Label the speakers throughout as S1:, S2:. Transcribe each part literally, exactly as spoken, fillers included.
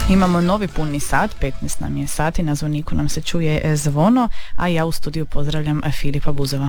S1: Imamo novi puni sat, petnaest nam je sati, na zvoniku nam se čuje zvono, a ja u studiju pozdravljam Filipa Buzova.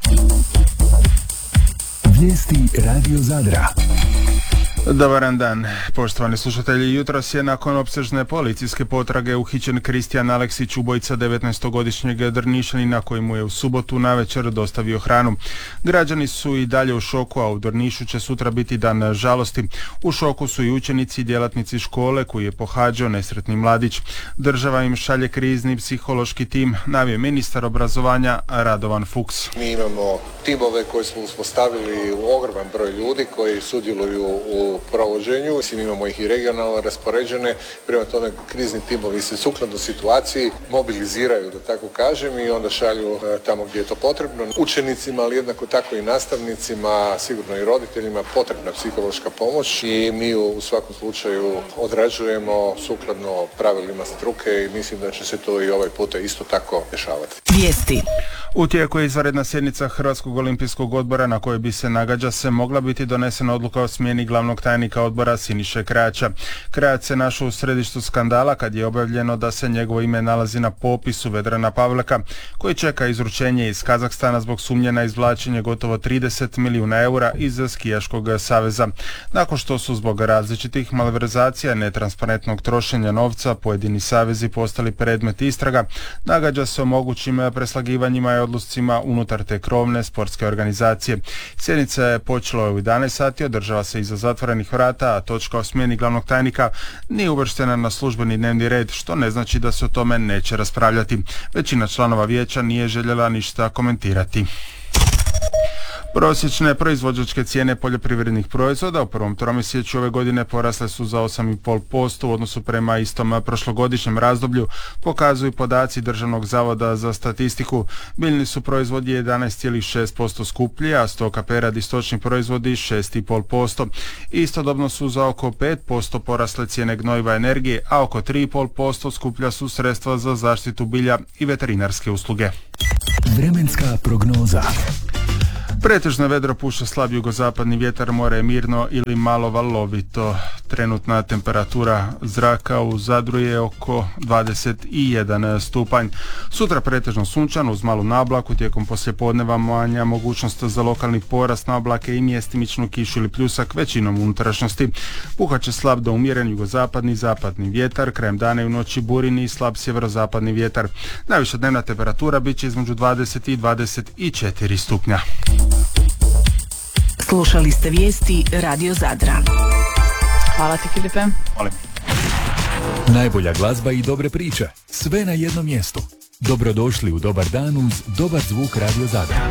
S2: Vijesti Radio Zadra.
S3: Dobar dan, poštovani slušatelji. Jutros je nakon opsežne policijske potrage uhićen Kristijan Aleksić, ubojica devetnaestogodišnjeg Drnišanina koji mu je u subotu navečer dostavio hranu. Građani su i dalje u šoku, a u Drnišu će sutra biti dan žalosti. U šoku su i učenici i djelatnici škole koji je pohađao nesretni mladić. Država im šalje krizni psihološki tim, navio ministar obrazovanja Radovan Fuchs.
S4: Mi imamo timove koje smo uspostavili u ogroman broj ljudi koji sudjeluju u provođenju. Mislim, imamo ih i regionalno raspoređene, prema tome krizni timovi se sukladno situaciji mobiliziraju, da tako kažem, i onda šalju tamo gdje je to potrebno. Učenicima, ali jednako tako i nastavnicima, sigurno i roditeljima, potrebna psihološka pomoć i mi ju u svakom slučaju odrađujemo sukladno pravilima struke i mislim da će se to i ovaj puta isto tako dešavati.
S1: Vijesti.
S3: U tijeku je izvanredna sjednica Hrvatskog olimpijskog odbora na kojoj bi se, nagađa se, mogla biti donesena odluka o smjeni glavnog tajnika odbora Siniše Krajača. Krajač se našao u središtu skandala kad je objavljeno da se njegovo ime nalazi na popisu Vedrana Pavlaka, koji čeka izručenje iz Kazahstana zbog sumnje na izvlačenje gotovo trideset milijuna eura iz skijaškog saveza. Nakon što su zbog različitih malverzacija, netransparentnog trošenja novca, pojedini savezi postali predmet istraga, nagađa se o mogućim preslagivanjima i odluscima unutar te krovne sportske organizacije. Sjednica je počela u jedanaest sati, održava se iza zatvorenih vrata, a točka o smjeni glavnog tajnika nije uvrštena na službeni dnevni red, što ne znači da se o tome neće raspravljati. Većina članova vijeća nije željela ništa komentirati. Prosječne proizvođačke cijene poljoprivrednih proizvoda u prvom tromjesečju ove godine porasle su za osam zarez pet posto u odnosu prema istom prošlogodišnjem razdoblju, pokazuju podaci Državnog zavoda za statistiku. Biljni su proizvodi jedanaest zarez šest posto skuplji, a stoka perad i stočni proizvodi šest zarez pet posto. Istodobno su za oko pet posto porasle cijene gnojiva energije, a oko tri zarez pet posto skuplja su sredstva za zaštitu bilja i veterinarske usluge.
S2: Vremenska prognoza.
S3: Pretežno vedro, puša slab jugozapadni vjetar, more je mirno ili malo valovito. Trenutna temperatura zraka u Zadru je oko dvadeset jedan stupanj. Sutra pretežno sunčano uz malu nablaku, tijekom poslijepodneva manja mogućnost za lokalni porast na oblake i mjestimičnu kišu ili pljusak većinom unutrašnjosti. Puhat će slab do umjeren jugozapadni zapadni vjetar, krajem dana i u noći burini i slab sjeverozapadni vjetar. Najviša dnevna temperatura bit će između dvadeset i dvadeset četiri stupnja.
S1: Slušali ste vijesti Radio Zadra. Hvala ti, Filipe.
S3: Molim.
S2: Najbolja glazba i dobre priče, sve na jednom mjestu. Dobrodošli u Dobar dan uz dobar zvuk Radio Zadra.